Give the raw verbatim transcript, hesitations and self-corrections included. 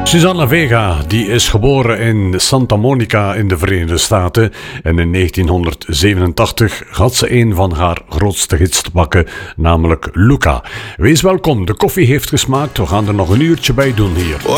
Susanna Vega, die is geboren in Santa Monica in de Verenigde Staten en in negentienhonderdzevenentachtig had ze een van haar grootste hits te pakken, namelijk Luca. Wees welkom, de koffie heeft gesmaakt, we gaan er nog een uurtje bij doen hier. Well,